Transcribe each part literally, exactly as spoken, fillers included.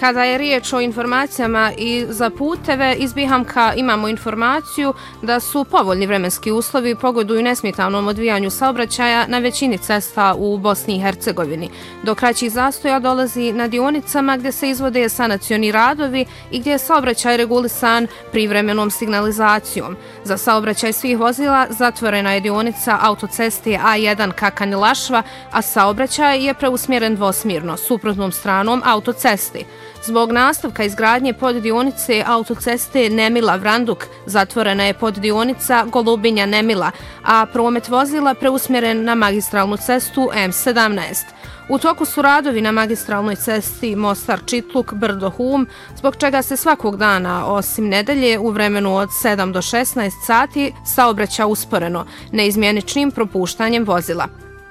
Kada je riječ o informacijama i za puteve, iz Bihamka imamo informaciju da su povoljni vremenski uslovi pogoduju nesmetanom odvijanju saobraćaja na većini cesta u Bosni i Hercegovini. Do kraćih zastoja dolazi na dionicama gdje se izvode sanacioni radovi i gdje je saobraćaj regulisan privremenom signalizacijom. Za saobraćaj svih vozila zatvorena je dionica autoceste A jedan Kakanj-Lašva, a saobraćaj je preusmjeren dvosmjerno, suprotnom stranom autocesti. Zbog nastavka izgradnje poddionice autoceste Nemila-Vranduk zatvorena je poddionica Golubinja-Nemila, a promet vozila preusmjeren na magistralnu cestu M sedamnaest. U toku su radovi na magistralnoj cesti Mostar-Čitluk-Brdo-Hum, zbog čega se svakog dana, osim nedelje, u vremenu od sedam do šesnaest sati saobraća usporeno, neizmjeničnim propuštanjem vozila.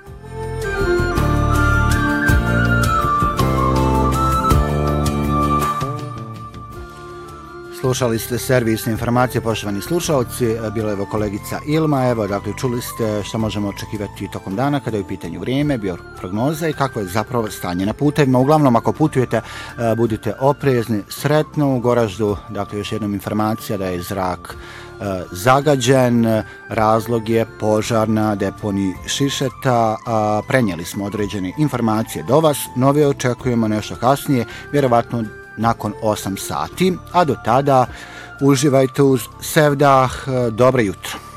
Slušali ste servisne informacije, poštovani slušalci, bila je evo kolegica Ilma, evo dakle čuli ste što možemo očekivati tokom dana kada je u pitanju vrijeme, bio prognoza i kakvo je zapravo stanje na putevima. Uglavnom ako putujete budite oprezni, sretno u Goraždu, dakle još jednom informacija da je zrak zagađen, razlog je požar na deponiji Šišeta, a prenijeli smo određene informacije do vas, nove očekujemo nešto kasnije, vjerovatno nakon osam sati, a do tada uživajte uz Sevdah, dobro jutro.